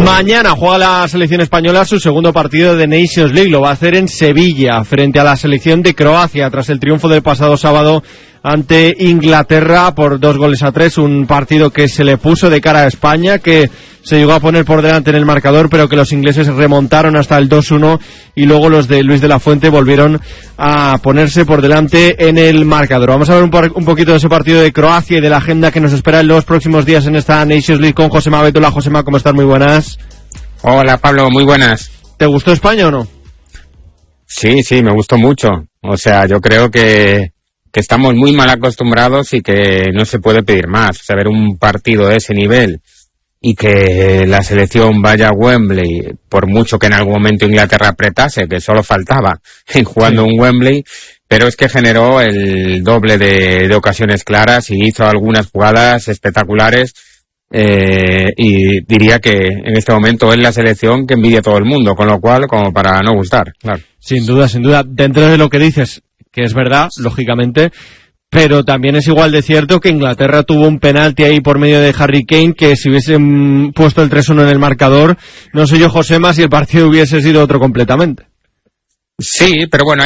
Mañana juega la selección española su segundo partido de Nations League. Lo va a hacer en Sevilla, frente a la selección de Croacia, tras el triunfo del pasado sábado ante Inglaterra por 2-3. Un partido que se le puso de cara a España, que se llegó a poner por delante en el marcador, pero que los ingleses remontaron hasta el 2-1 y luego los de Luis de la Fuente volvieron a ponerse por delante en el marcador. Vamos a ver un poquito de ese partido de Croacia y de la agenda que nos espera en los próximos días en esta Nations League con Josema Betola. Josema, ¿cómo estás? Muy buenas. Hola Pablo, muy buenas. ¿Te gustó España o no? Sí, me gustó mucho. O sea, yo creo que estamos muy mal acostumbrados y que no se puede pedir más. O sea, ver un partido de ese nivel y que la selección vaya a Wembley, por mucho que en algún momento Inglaterra apretase, que solo faltaba en jugando en Wembley, pero es que generó el doble de ocasiones claras y hizo algunas jugadas espectaculares, y diría que en este momento es la selección que envidia a todo el mundo, con lo cual, como para no gustar, claro. Sin duda, dentro de lo que dices, que es verdad, lógicamente, pero también es igual de cierto que Inglaterra tuvo un penalti ahí por medio de Harry Kane, que si hubiesen puesto el 3-1 en el marcador, no sé yo, Josema, si el partido hubiese sido otro completamente. Sí, pero bueno,